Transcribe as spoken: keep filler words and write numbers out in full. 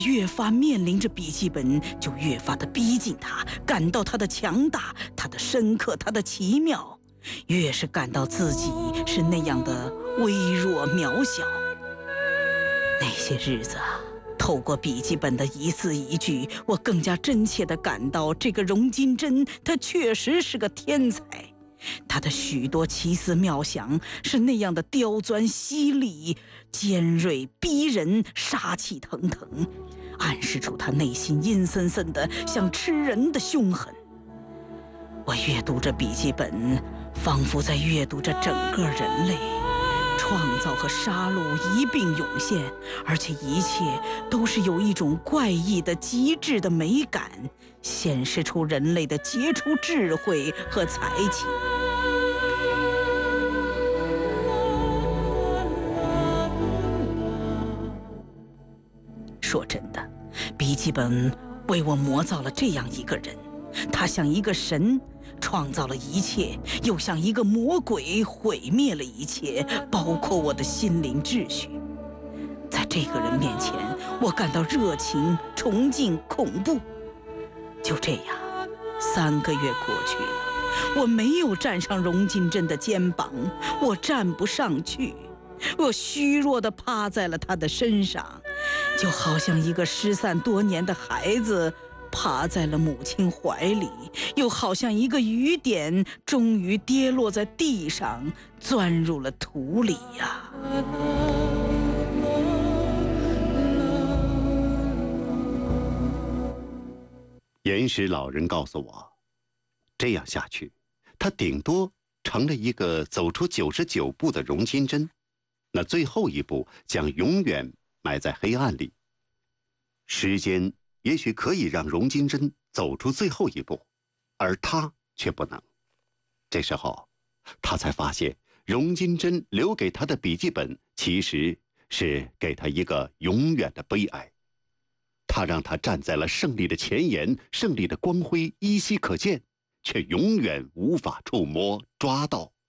越发面临着笔记本，就越发的逼近他，感到他的强大，他的深刻，他的奇妙，越是感到自己是那样的微弱渺小。那些日子啊，透过笔记本的一字一句，我更加真切地感到这个荣金珍，他确实是个天才。他的许多奇思妙想是那样的刁钻犀利、尖锐逼人、杀气腾腾，暗示出他内心阴森森的像吃人的凶狠。我阅读着笔记本，仿佛在阅读着整个人类，创造和杀戮一并涌现，而且一切都是有一种怪异的极致的美感，显示出人类的杰出智慧和才气。说真的，笔记本为我磨造了这样一个人，他像一个神，创造了一切，又像一个魔鬼，毁灭了一切，包括我的心灵秩序。在这个人面前，我感到热情、崇敬、恐怖。就这样，三个月过去了，我没有站上荣金珍的肩膀，我站不上去，我虚弱地趴在了他的身上，就好像一个失散多年的孩子爬在了母亲怀里，又好像一个雨点终于跌落在地上，钻入了土里呀。 岩石老人告诉我，这样下去，他顶多成了一个走出九十九步的荣金珍，那最后一步将永远埋在黑暗里。时间也许可以让荣金珍走出最后一步，而他却不能。这时候，他才发现，荣金珍留给他的笔记本，其实是给他一个永远的悲哀。他让他站在了胜利的前沿，胜利的光辉依稀可见，却永远无法触摸、抓到。